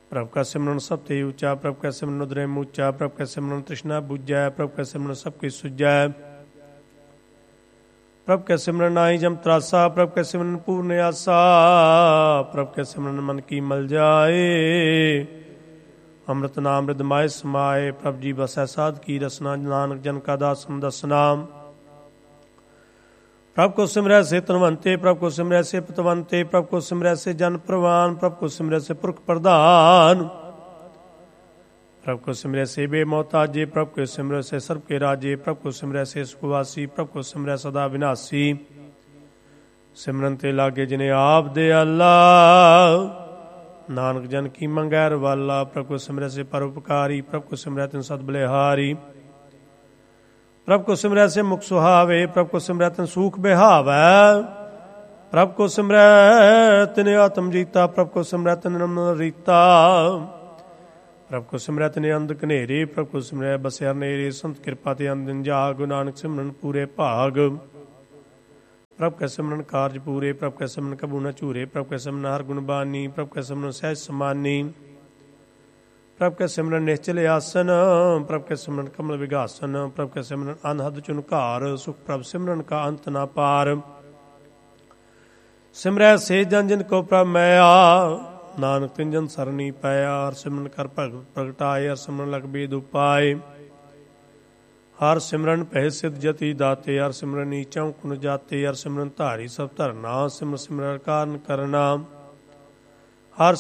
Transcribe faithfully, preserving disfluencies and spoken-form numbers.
ਪ੍ਰਭ ਕਾ ਸਿਮਰਨ ਸਭ ਤੇ ਉੱਚਾ, ਪ੍ਰਭ ਕਾ ਸਿਮਰਨ ਉਦਰੇ ਮੂਚਾ, ਪ੍ਰਭ ਕਾ ਸਿਮਰਨ ਤ੍ਰਿਸ਼ਨਾ ਬੁਝੈ, ਪ੍ਰਭ ਕਾ ਸਿਮਰਨ ਸਭ ਕੀ ਸੁਝੈ। ਪ੍ਰਭ ਕਾ ਸਿਮਰਨ ਨਾਹੀ ਜਮ ਤਰਾਸਾ, ਪ੍ਰਭ ਕਾ ਸਿਮਰਨ ਪੂਰਨ ਆਸਾ, ਪ੍ਰਭ ਕਾ ਸਿਮਰਨ ਮਨ ਕੀ ਮਲ ਜਾਏ। ਅੰਮ੍ਰਿਤ ਨਾਮ ਰਿਦ ਮਾਏ ਸਮਾਏ, ਪ੍ਰਭ ਜੀ ਬਸੈ ਸਾਧ ਕੀ ਰਸਨਾ, ਨਾਨਕ ਜਨ ਕਾ ਦਾਸਨ ਦਸਨਾ। ਪ੍ਰਭ ਕੋ ਸਿਮਰੈ ਸੇ ਤਨਵੰਤੇ, ਪ੍ਰਭ ਕੋ ਸਿਮਰੈ ਸੇ ਪਤਵੰਤੇ, ਪ੍ਰਭ ਕੋ ਸਿਮਰੈ ਸੇ ਜਨ ਪ੍ਰਵਾਨ, ਪ੍ਰਭ ਕੋ ਸਿਮਰੈ ਸੇ ਪੁਰਖ ਪ੍ਰਧਾਨ। ਪ੍ਰਭ ਕੋ ਸਿਮਰੈ ਸੇ ਬੇਮੋਹਤਾਜੇ, ਪ੍ਰਭ ਕੋ ਸਿਮਰੈ ਸੇ ਸਰਬ ਕੇ ਰਾਜੇ, ਪ੍ਰਭ ਕੋ ਸਿਮਰੈ ਸੇ ਸੁਖਵਾਸੀ, ਪ੍ਰਭ ਕੋ ਸਿਮਰੈ ਸਦਾ ਵਿਨਾਸੀ। ਸਿਮਰਨ ਤੇ ਲਾਗੇ ਜਿਨੇ ਆਪ ਦਿਆਲਾ, ਨਾਨਕ ਜਨ ਕੀ ਮੰਗੈ ਰਵਾਲਾ। ਪ੍ਰਭ ਕੋ ਸਿਮਰੈ ਸੇ ਪਰਉਪਕਾਰੀ, ਪ੍ਰਭ ਕੋ ਸਿਮਰੈ ਤਿਨ ਸਦ ਬਲਿਹਾਰੀ। ਪ੍ਰਭ ਕੋ ਸਿਮਰੈ ਸੇ ਮੁਖ ਸੁਹਾਵੇ, ਪ੍ਰਭ ਕੋ ਸਿਮਰੈ ਤਿਨ ਸੂਖ ਬਿਹਾਵੈ। ਪ੍ਰਭ ਕੋ ਸਿਮਰੈ ਤਿਨ ਆਤਮ ਜੀਤਾ, ਪ੍ਰਭ ਕੋ ਸਿਮਰੈ ਤਿਨ ਨਮ ਰੀਤਾ। ਪ੍ਰਭ ਕੋ ਸਿਮਰੈ ਤਿਨ ਅੰਧ ਕਨੇਰੇ, ਪ੍ਰਭ ਕੋ ਸਿਮਰੈ ਬਸਿਆ ਨੇਰੇ। ਸੰਤ ਕਿਰਪਾ ਤੇ ਅੰਦਿਨ ਜਾਗ, ਨਾਨਕ ਸਿਮਰਨ ਪੂਰੇ ਭਾਗ। ਪ੍ਰਭ ਕੈ ਸਿਮਰਨ ਕਾਰਜ ਪੂਰੇ, ਪ੍ਰਭ ਕੈ ਸਿਮਰਨ ਕਬੂ ਨ ਝੂਰੇ, ਪ੍ਰਭ ਕੈ ਸਿਮਰਨ ਹਰ ਗੁਣ ਬਾਨੀ, ਪ੍ਰਭ ਕੈ ਸਿਮਰਨ ਸਹਿਜ ਸਮਾਨੀ। ਪ੍ਰਭ ਕੈ ਸਿਮਰਨ ਨਿਸ਼ਚਲ ਆਸਨ, ਪ੍ਰਭ ਕੈ ਸਿਮਰਨ ਕਮਲ ਵਿਗਾਸਨ, ਪ੍ਰਭ ਕੈ ਸਿਮਰਨ ਅਨਹਦ ਚੁਨਕਾਰ। ਸੁਖ ਪ੍ਰਭ ਸਿਮਰਨ ਕਾ ਅੰਤ ਨਾ ਪਾਰ। ਸਿਮਰੈ ਸੇ ਜਨ ਜਿਨ ਕੋ ਪ੍ਰਭ ਮੈਆ, ਨਾਨਕ ਤਿਨ ਜਨ ਸਰਨੀ ਪਾਇਆ। ਹਰ ਸਿਮਰਨ ਕਰ ਭਗਤ ਪ੍ਰਗਟਾਏ, ਹਰ ਸਿਮਰਨ ਲਗ ਬੇਦ ਉਪਾਏ। ਹਰ ਸਿਮਰਨ ਪਹਿ ਸਿਧ ਜਤੀ ਦਾਤੇ, ਹਰ ਸਿਮਰਨ ਨੀਚਾਂ ਕੁਨ ਜਾਤੇ। ਹਰ ਸਿਮਰਨ ਧਾਰੀ ਸਭ ਧਰਨਾ, ਸਿਮਰ ਸਿਮਰਨ ਕਾਰਨ ਕਰਨਾ।